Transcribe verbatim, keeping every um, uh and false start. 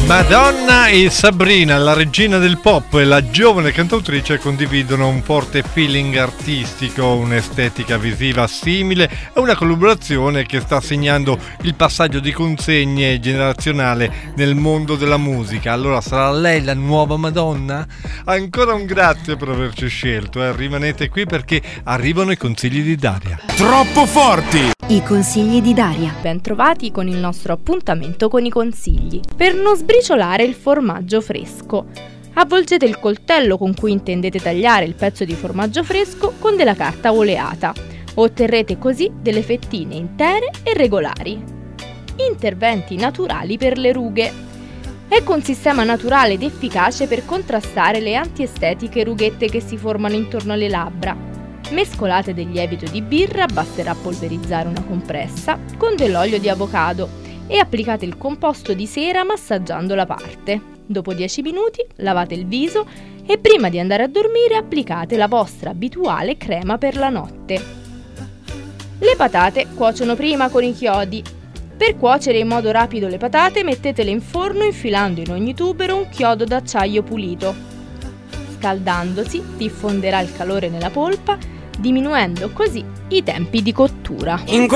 Madonna e Sabrina, la regina del pop e la giovane cantautrice, condividono un forte feeling artistico, un'estetica visiva simile e una collaborazione che sta segnando il passaggio di consegne generazionale nel mondo della musica. Allora sarà lei la nuova Madonna? Ancora un grazie per averci scelto, eh. Rimanete qui perché arrivano i consigli di Daria. Troppo forti! I consigli di Daria. Ben trovati con il nostro appuntamento con i consigli. Per non sbriciolare il formaggio fresco, avvolgete il coltello con cui intendete tagliare il pezzo di formaggio fresco con della carta oleata. Otterrete così delle fettine intere e regolari. Interventi naturali per le rughe. Ecco un sistema naturale ed efficace per contrastare le antiestetiche rughette che si formano intorno alle labbra. Mescolate del lievito di birra, basterà polverizzare una compressa con dell'olio di avocado e applicate il composto di sera massaggiando la parte. Dopo dieci minuti lavate il viso e prima di andare a dormire applicate la vostra abituale crema per la notte. Le patate cuociono prima con i chiodi. Per cuocere in modo rapido le patate mettetele in forno infilando in ogni tubero un chiodo d'acciaio pulito. Scaldandosi diffonderà il calore nella polpa, diminuendo così i tempi di cottura.